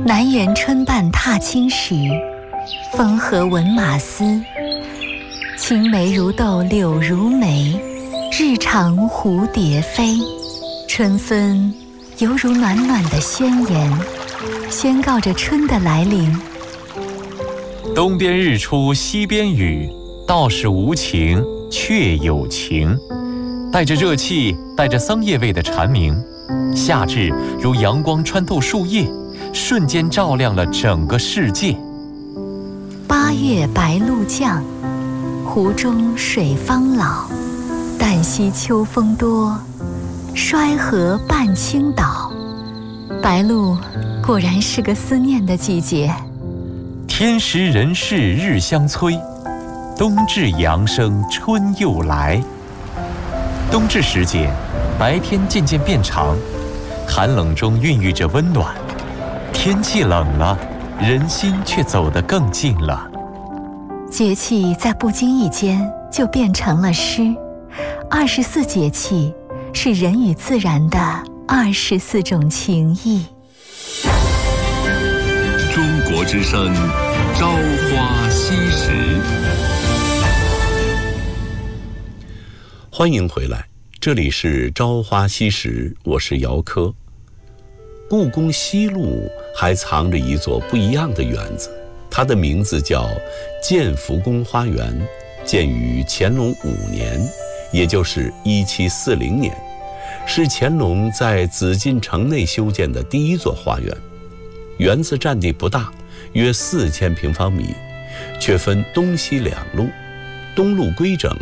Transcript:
南园春半踏青时，风和闻马嘶。青梅如豆柳如眉，日长蝴蝶飞。春分犹如暖暖的宣言，宣告着春的来临。 东边日出西边雨，道是无晴却有晴。带着热气，带着桑叶味的蝉鸣，夏至如阳光穿透树叶，瞬间照亮了整个世界。 八月白露降，湖中水方老。旦夕秋风多，衰河半倾倒。白露果然是个思念的季节。 天时人事日相催，冬至阳生春又来。冬至时节，白天渐渐变长，寒冷中孕育着温暖。天气冷了，人心却走得更近了。 节气在不经意间就变成了诗。24节气是人与自然的24种情谊。 中国之声，朝花夕拾。欢迎回来，这里是朝花夕拾，我是姚科。故宫西路还藏着一座不一样的园子，它的名字叫建福宫花园，建于乾隆5年，也就是1740年，是乾隆在紫禁城内修建的第一座花园。园子占地不大，约4000平方米，却分东西两路，东路规整，